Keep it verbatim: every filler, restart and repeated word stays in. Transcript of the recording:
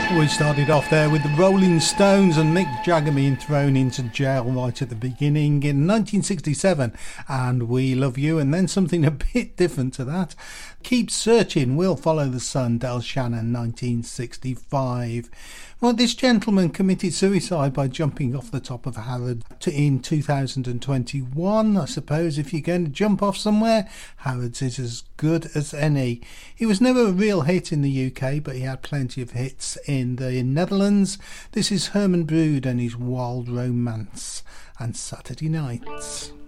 We started off there with the Rolling Stones and Mick Jagger being thrown into jail right at the beginning in nineteen sixty-seven, and We Love You, and then something a bit different to that. Keep Searching, We'll Follow the Sun, Del Shannon, nineteen sixty-five. Well, this gentleman committed suicide by jumping off the top of Harrods in two thousand twenty-one. I suppose if you're going to jump off somewhere, Harrods is as good as any. He was never a real hit in the U K, but he had plenty of hits in the Netherlands. This is Herman Brood and his Wild Romance and Saturday Nights.